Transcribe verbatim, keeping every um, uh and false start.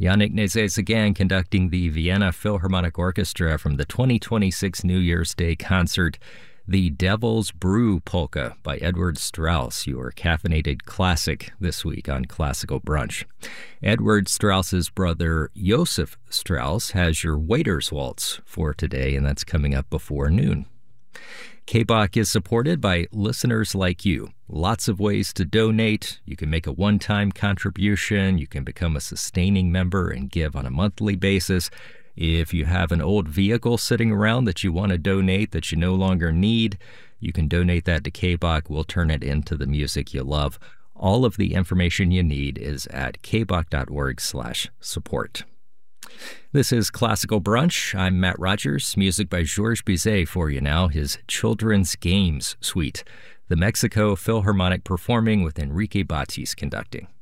Yannick Nézet-Séguin conducting the Vienna Philharmonic Orchestra from the twenty twenty-six New Year's Day concert, The Devil's Brew Polka by Edward Strauss, your caffeinated classic this week on Classical Brunch. Edward Strauss's brother Joseph Strauss has your Waiter's Waltz for today, and that's coming up before noon. K B O C is supported by listeners like you. Lots of ways to donate. You can make a one-time contribution. You can become a sustaining member and give on a monthly basis. If you have an old vehicle sitting around that you want to donate that you no longer need, you can donate that to K B O C. We'll turn it into the music you love. All of the information you need is at kboc.org slash support. This is Classical Brunch. I'm Matt Rogers. Music by Georges Bizet for you now, his Children's Games Suite. The Mexico Philharmonic performing with Enrique Batis conducting.